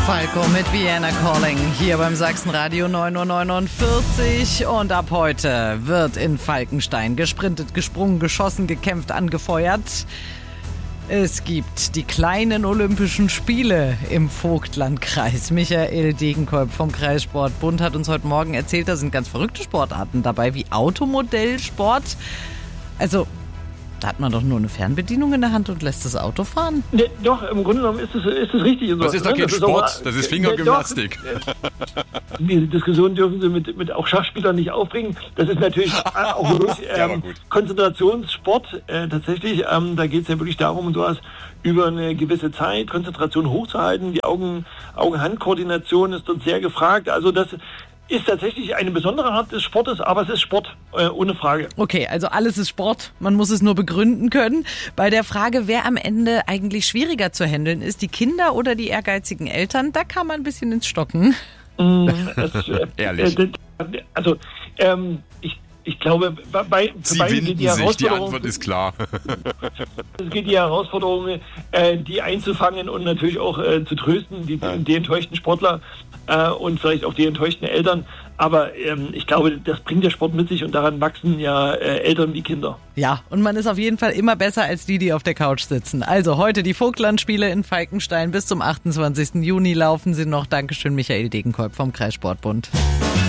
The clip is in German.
Falco mit Vienna Calling hier beim Sachsenradio 9:49 Uhr und ab heute wird in Falkenstein gesprintet, gesprungen, geschossen, gekämpft, angefeuert. Es gibt die kleinen Olympischen Spiele im Vogtlandkreis. Michael Degenkolb vom Kreissportbund hat uns heute Morgen erzählt, da sind ganz verrückte Sportarten dabei, wie Automodellsport. Also, da hat man doch nur eine Fernbedienung in der Hand und lässt das Auto fahren. Nee, doch, im Grunde genommen ist es richtig. Das ist doch kein Sport, das ist Fingergymnastik. Diese Diskussion dürfen Sie mit auch Schachspielern nicht aufbringen. Das ist natürlich auch wirklich Konzentrationssport. Tatsächlich, da geht es ja wirklich darum, sowas über eine gewisse Zeit Konzentration hochzuhalten. Die Augen-Hand-Koordination ist dort sehr gefragt. Also das ist tatsächlich eine besondere Art des Sportes, aber es ist Sport, ohne Frage. Okay, also alles ist Sport, man muss es nur begründen können. Bei der Frage, wer am Ende eigentlich schwieriger zu handeln ist, die Kinder oder die ehrgeizigen Eltern, da kam man ein bisschen ins Stocken. Ehrlich. Ich glaube, Sie winden sich, die Antwort ist klar. Es geht die Herausforderung, die einzufangen und natürlich auch zu trösten, die enttäuschten Sportler und vielleicht auch die enttäuschten Eltern. Aber ich glaube, das bringt der Sport mit sich und daran wachsen ja Eltern wie Kinder. Ja, und man ist auf jeden Fall immer besser als die auf der Couch sitzen. Also heute die Vogtlandspiele in Falkenstein. Bis zum 28. Juni laufen sie noch. Dankeschön, Michael Degenkolb vom Kreissportbund.